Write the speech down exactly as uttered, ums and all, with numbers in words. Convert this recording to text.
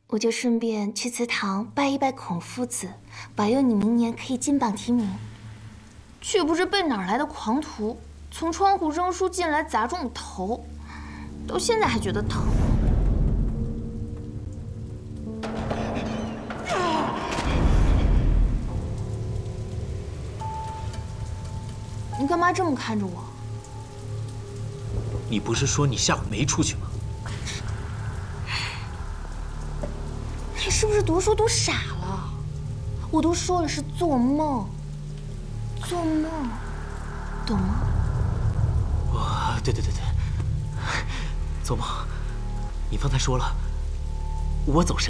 我就顺便去祠堂拜一拜孔夫子，保佑你明年可以金榜题名。却不知被哪儿来的狂徒从窗户扔书进来砸中了头，到现在还觉得疼。你干嘛这么看着我？ 你不是说你下午没出去吗？ 你是不是读书读傻了？我都说了是做梦，做梦，懂吗？ 哦，对对对对，做梦。你方才说了，我走神。